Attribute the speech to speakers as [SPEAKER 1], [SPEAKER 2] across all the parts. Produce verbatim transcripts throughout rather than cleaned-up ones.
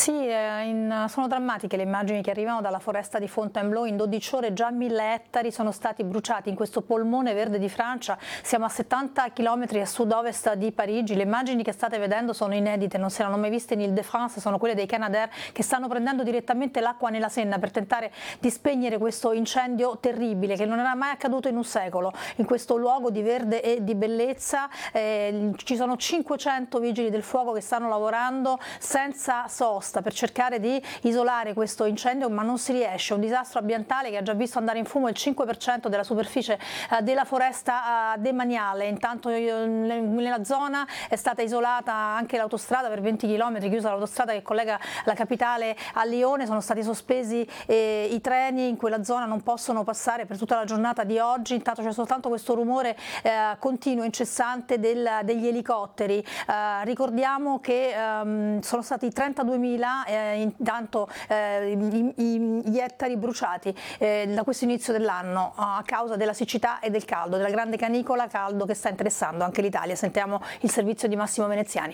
[SPEAKER 1] Sì, eh, in, sono drammatiche le immagini che arrivano dalla foresta di Fontainebleau. In dodici ore già mille ettari sono stati bruciati in questo polmone verde di Francia. Siamo a settanta chilometri a sud-ovest di Parigi. Le immagini che state vedendo sono inedite, non si erano mai viste in Ile-de-France, sono quelle dei Canadair che stanno prendendo direttamente l'acqua nella Senna per tentare di spegnere questo incendio terribile che non era mai accaduto in un secolo. In questo luogo di verde e di bellezza eh, ci sono cinquecento vigili del fuoco che stanno lavorando senza sosta per cercare di isolare questo incendio, ma non si riesce. Un disastro ambientale che ha già visto andare in fumo il cinque per cento della superficie eh, della foresta eh, demaniale. Intanto eh, nella zona è stata isolata anche l'autostrada per venti chilometri, chiusa l'autostrada che collega la capitale a Lione, sono stati sospesi eh, i treni in quella zona, non possono passare per tutta la giornata di oggi. Intanto c'è soltanto questo rumore eh, continuo, incessante del, degli elicotteri. Eh, ricordiamo che ehm, sono stati trentaduemila Eh, intanto eh, i, i, gli ettari bruciati eh, da questo inizio dell'anno a causa della siccità e del caldo, della grande canicola, caldo che sta interessando anche l'Italia. Sentiamo il servizio di Massimo Veneziani.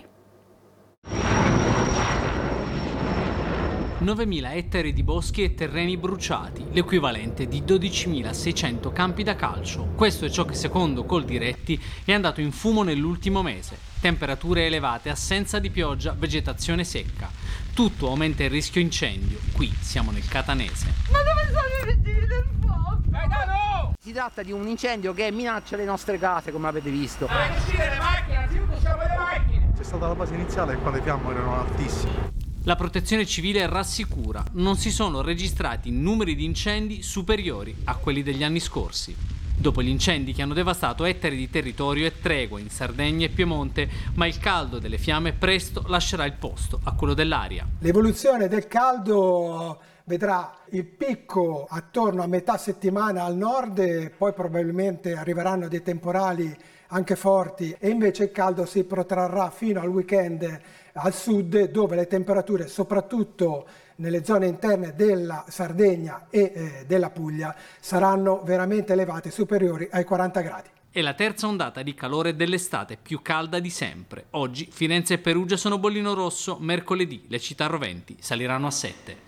[SPEAKER 2] novemila ettari di boschi e terreni bruciati, l'equivalente di dodicimilaseicento campi da calcio. Questo è ciò che secondo Coldiretti è andato in fumo nell'ultimo mese. Temperature elevate, assenza di pioggia, vegetazione secca. Tutto aumenta il rischio incendio. Qui siamo nel Catanese.
[SPEAKER 3] Ma dove sono i vigili del fuoco?
[SPEAKER 4] Gaetano! Si tratta di un incendio che minaccia le nostre case, come avete visto.
[SPEAKER 3] Dai, uscire le macchine, anzitutto usciamo le macchine!
[SPEAKER 5] C'è stata la fase iniziale e qua le fiamme erano altissime.
[SPEAKER 2] La protezione civile rassicura, non si sono registrati numeri di incendi superiori a quelli degli anni scorsi. Dopo gli incendi che hanno devastato ettari di territorio e tregua in Sardegna e Piemonte, ma il caldo delle fiamme presto lascerà il posto a quello dell'aria.
[SPEAKER 6] L'evoluzione del caldo vedrà il picco attorno a metà settimana al nord e poi probabilmente arriveranno dei temporali anche forti e invece il caldo si protrarrà fino al weekend al sud, dove le temperature soprattutto nelle zone interne della Sardegna e eh, della Puglia saranno veramente elevate, superiori ai quaranta gradi.
[SPEAKER 2] È la terza ondata di calore dell'estate più calda di sempre. Oggi Firenze e Perugia sono bollino rosso, mercoledì le città roventi saliranno a sette.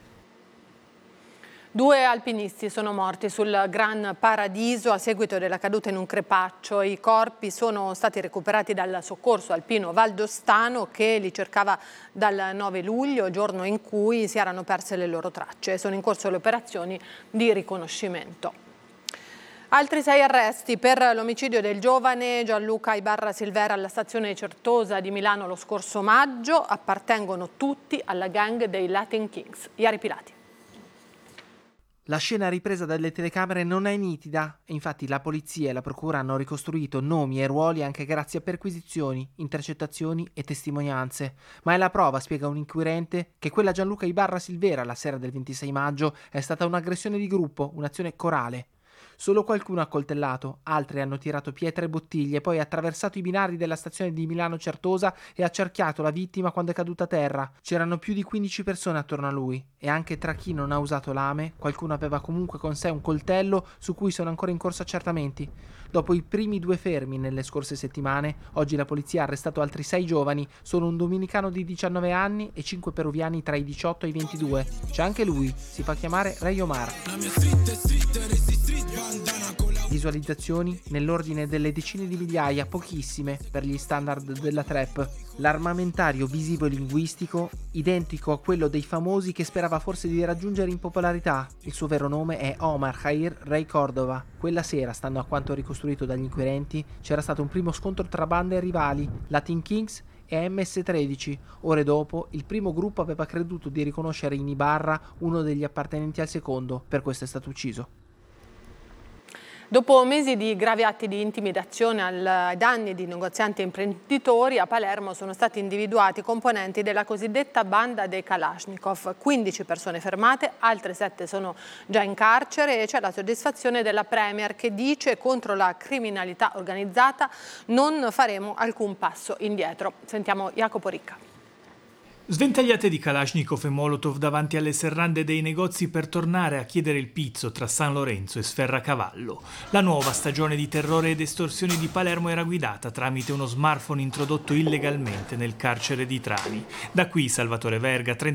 [SPEAKER 7] Due alpinisti sono morti sul Gran Paradiso a seguito della caduta in un crepaccio. I corpi sono stati recuperati dal soccorso alpino valdostano che li cercava dal nove luglio, giorno in cui si erano perse le loro tracce. Sono in corso le operazioni di riconoscimento. Altri sei arresti per l'omicidio del giovane Gianluca Ibarra Silvera alla stazione Certosa di Milano lo scorso maggio. Appartengono tutti alla gang dei Latin Kings. Iari Pilati.
[SPEAKER 8] La scena ripresa dalle telecamere non è nitida e infatti la polizia e la procura hanno ricostruito nomi e ruoli anche grazie a perquisizioni, intercettazioni e testimonianze. Ma è la prova, spiega un inquirente, che quella Gianluca Ibarra Silvera la sera del ventisei maggio è stata un'aggressione di gruppo, un'azione corale. Solo qualcuno ha coltellato, altri hanno tirato pietre e bottiglie, poi attraversato i binari della stazione di Milano Certosa e accerchiato la vittima quando è caduta a terra. C'erano più di quindici persone attorno a lui e anche tra chi non ha usato lame, qualcuno aveva comunque con sé un coltello su cui sono ancora in corso accertamenti. Dopo i primi due fermi nelle scorse settimane, oggi la polizia ha arrestato altri sei giovani, solo un dominicano di diciannove anni e cinque peruviani tra i diciotto e i ventidue. C'è anche lui, si fa chiamare Ray Omar. Visualizzazioni nell'ordine delle decine di migliaia, pochissime per gli standard della trap. L'armamentario visivo e linguistico identico a quello dei famosi che sperava forse di raggiungere in popolarità. Il suo vero nome è Omar Jair Ray Cordova. Quella sera, stando a quanto ricostruito dagli inquirenti, c'era stato un primo scontro tra bande e rivali, Latin Kings e M S tredici. Ore dopo, il primo gruppo aveva creduto di riconoscere in Ibarra uno degli appartenenti al secondo, per questo è stato ucciso.
[SPEAKER 7] Dopo mesi di gravi atti di intimidazione ai danni di negozianti e imprenditori, a Palermo sono stati individuati componenti della cosiddetta banda dei Kalashnikov. quindici persone fermate, altre sette sono già in carcere e c'è la soddisfazione della Premier che dice: contro la criminalità organizzata non faremo alcun passo indietro. Sentiamo Jacopo Ricca.
[SPEAKER 9] Sventagliate di Kalashnikov e Molotov davanti alle serrande dei negozi per tornare a chiedere il pizzo tra San Lorenzo e Sferracavallo. La nuova stagione di terrore ed estorsioni di Palermo era guidata tramite uno smartphone introdotto illegalmente nel carcere di Trani. Da qui Salvatore Verga,